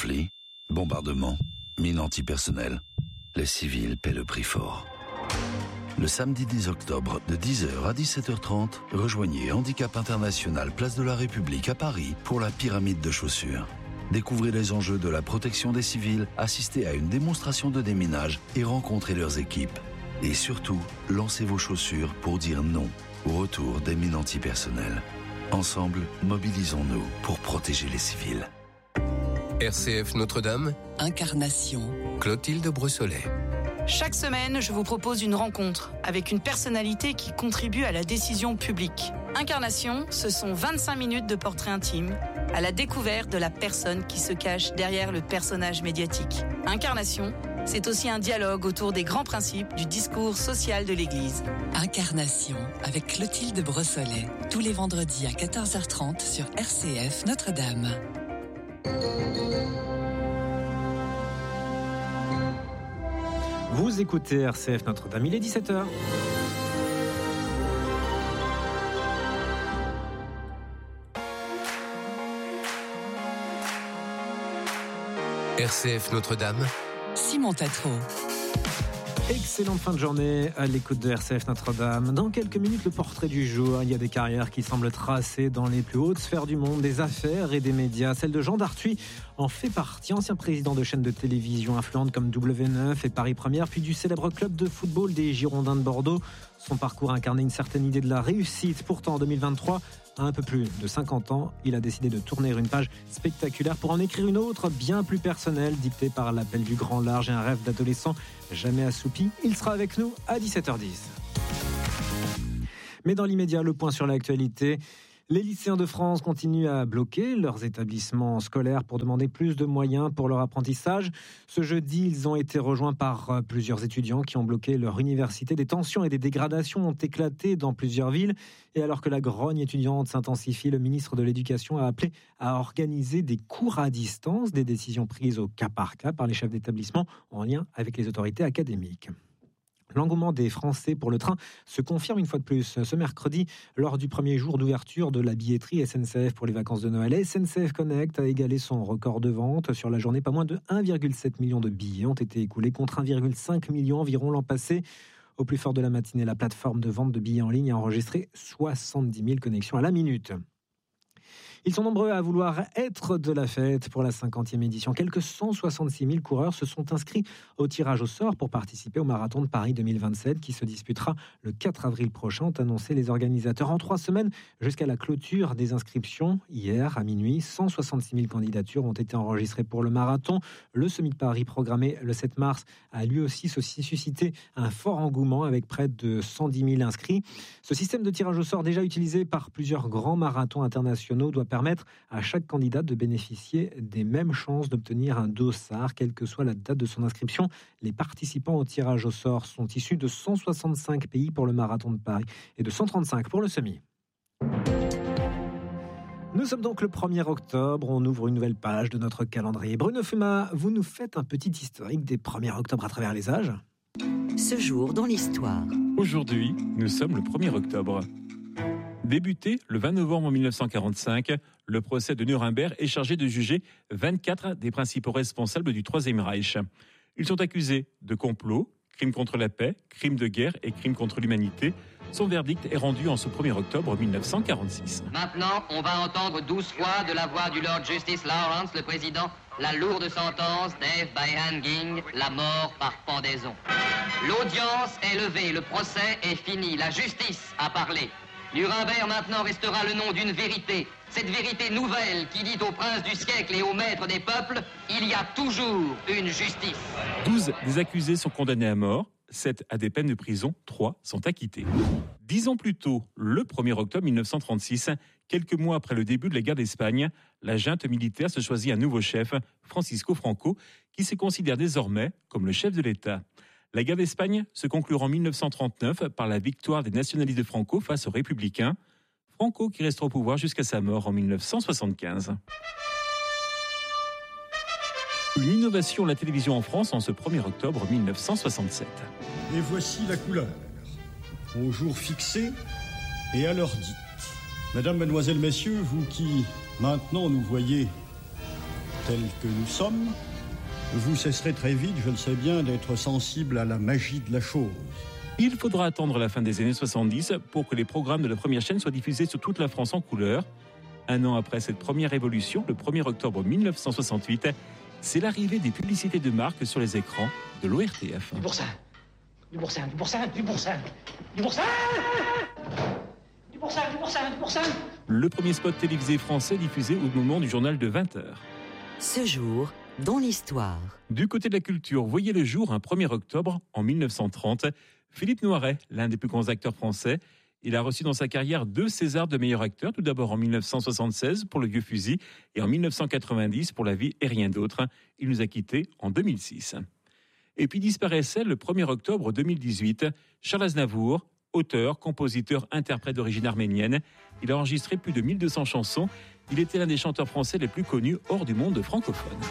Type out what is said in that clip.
Conflits, bombardements, mines antipersonnelles. Les civils paient le prix fort. Le samedi 10 octobre, de 10h à 17h30, rejoignez Handicap International Place de la République à Paris pour la pyramide de chaussures. Découvrez les enjeux de la protection des civils, assistez à une démonstration de déminage et rencontrez leurs équipes. Et surtout, lancez vos chaussures pour dire non au retour des mines antipersonnelles. Ensemble, mobilisons-nous pour protéger les civils. RCF Notre-Dame, Incarnation, Clotilde Brossolet. Chaque semaine, je vous propose une rencontre avec une personnalité qui contribue à la décision publique. Incarnation, ce sont 25 minutes de portrait intime à la découverte de la personne qui se cache derrière le personnage médiatique. Incarnation, c'est aussi un dialogue autour des grands principes du discours social de l'Église. Incarnation avec Clotilde Brossolet, tous les vendredis à 14h30 sur RCF Notre-Dame. Vous écoutez RCF Notre-Dame, il est 17h. RCF Notre-Dame, Simon Tatro. Excellente fin de journée à l'écoute de RCF Notre-Dame. Dans quelques minutes, le portrait du jour. Il y a des carrières qui semblent tracées dans les plus hautes sphères du monde, des affaires et des médias. Celle de Jean Darthuis en fait partie, ancien président de chaînes de télévision influentes comme W9 et Paris Première, puis du célèbre club de football des Girondins de Bordeaux. Son parcours incarnait une certaine idée de la réussite. Pourtant, en 2023, à un peu plus de 50 ans, il a décidé de tourner une page spectaculaire pour en écrire une autre, bien plus personnelle, dictée par l'appel du grand large et un rêve d'adolescent jamais assoupi. Il sera avec nous à 17h10. Mais dans l'immédiat, le point sur l'actualité. Les lycéens de France continuent à bloquer leurs établissements scolaires pour demander plus de moyens pour leur apprentissage. Ce jeudi, ils ont été rejoints par plusieurs étudiants qui ont bloqué leur université. Des tensions et des dégradations ont éclaté dans plusieurs villes. Et alors que la grogne étudiante s'intensifie, le ministre de l'Éducation a appelé à organiser des cours à distance, des décisions prises au cas par cas par les chefs d'établissement en lien avec les autorités académiques. L'engouement des Français pour le train se confirme une fois de plus ce mercredi lors du premier jour d'ouverture de la billetterie SNCF pour les vacances de Noël. SNCF Connect a égalé son record de vente. Sur la journée, pas moins de 1,7 million de billets ont été écoulés contre 1,5 million environ l'an passé. Au plus fort de la matinée, la plateforme de vente de billets en ligne a enregistré 70 000 connexions à la minute. Ils sont nombreux à vouloir être de la fête pour la 50e édition. Quelques 166 000 coureurs se sont inscrits au tirage au sort pour participer au Marathon de Paris 2027 qui se disputera le 4 avril prochain, ont annoncé les organisateurs. En 3 semaines, jusqu'à la clôture des inscriptions, hier à minuit, 166 000 candidatures ont été enregistrées pour le marathon. Le Semi de Paris, programmé le 7 mars, a lui aussi suscité un fort engouement avec près de 110 000 inscrits. Ce système de tirage au sort, déjà utilisé par plusieurs grands marathons internationaux, doit permettre à chaque candidat de bénéficier des mêmes chances d'obtenir un dossard, quelle que soit la date de son inscription. Les participants au tirage au sort sont issus de 165 pays pour le Marathon de Paris et de 135 pour le Semi. Nous sommes donc le 1er octobre, on ouvre une nouvelle page de notre calendrier. Bruno Fuma, vous nous faites un petit historique des 1er octobre à travers les âges ? Ce jour dans l'histoire. Aujourd'hui, nous sommes le 1er octobre. Débuté le 20 novembre 1945, le procès de Nuremberg est chargé de juger 24 des principaux responsables du Troisième Reich. Ils sont accusés de complot, crimes contre la paix, crimes de guerre et crimes contre l'humanité. Son verdict est rendu en ce 1er octobre 1946. Maintenant, on va entendre 12 fois de la voix du Lord Justice Lawrence, le président, la lourde sentence death by hanging, la mort par pendaison. L'audience est levée, le procès est fini, la justice a parlé. Nuremberg maintenant restera le nom d'une vérité. Cette vérité nouvelle qui dit aux princes du siècle et aux maîtres des peuples, il y a toujours une justice. 12 des accusés sont condamnés à mort, 7 à des peines de prison, 3 sont acquittés. 10 ans plus tôt, le 1er octobre 1936, quelques mois après le début de la guerre d'Espagne, la junte militaire se choisit un nouveau chef, Francisco Franco, qui se considère désormais comme le chef de l'État. La guerre d'Espagne se conclura en 1939 par la victoire des nationalistes de Franco face aux républicains. Franco qui restera au pouvoir jusqu'à sa mort en 1975. Une innovation de la télévision en France en ce 1er octobre 1967. Et voici la couleur. Au jour fixé et à l'heure dite. Mesdames, Mesdemoiselles, Messieurs, vous qui maintenant nous voyez tels que nous sommes, vous cesserez très vite, je le sais bien, d'être sensible à la magie de la chose. Il faudra attendre la fin des années 70 pour que les programmes de la première chaîne soient diffusés sur toute la France en couleur. Un an après cette première évolution, le 1er octobre 1968, c'est l'arrivée des publicités de marque sur les écrans de l'ORTF. Du boursin, du boursin, du boursin, du boursin, du boursin, du boursin, du boursin, du boursin. Le premier spot télévisé français diffusé au moment du journal de 20h. Ce jour, dans l'histoire. Du côté de la culture, voyez le jour un 1er octobre en 1930. Philippe Noiret, l'un des plus grands acteurs français, il a reçu dans sa carrière 2 Césars de meilleur acteur, tout d'abord en 1976 pour Le Vieux Fusil et en 1990 pour La Vie et rien d'autre. Il nous a quittés en 2006. Et puis disparaissait le 1er octobre 2018, Charles Aznavour, auteur, compositeur, interprète d'origine arménienne. Il a enregistré plus de 1200 chansons. Il était l'un des chanteurs français les plus connus hors du monde francophone.